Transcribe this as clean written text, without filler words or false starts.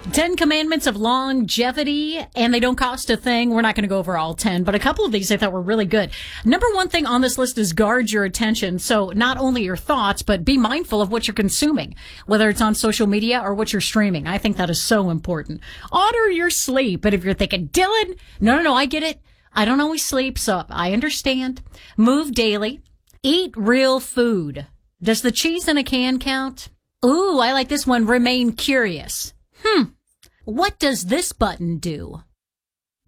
10 commandments of longevity, and they don't cost a thing. We're not going to go over all 10, but a couple of these I thought were really good. Number one thing on this list is guard your attention. So not only your thoughts, but be mindful of what you're consuming, whether it's on social media or what you're streaming. I think that is so important. Honor your sleep. But if you're thinking, Dylan, no, I get it. I don't always sleep, so I understand. Move daily. Eat real food. Does the cheese in a can count? Ooh, I like this one. Remain curious. What does this button do?